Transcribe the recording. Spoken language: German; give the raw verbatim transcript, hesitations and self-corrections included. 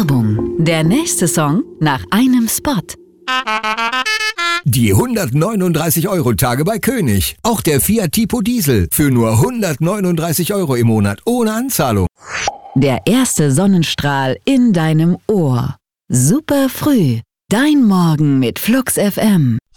Werbung. Der nächste Song nach einem Spot. Die hundertneununddreißig Euro Tage bei König. Auch der Fiat Tipo Diesel für nur hundertneununddreißig Euro im Monat ohne Anzahlung. Der erste Sonnenstrahl in deinem Ohr. Super früh. Dein Morgen mit Flux F M.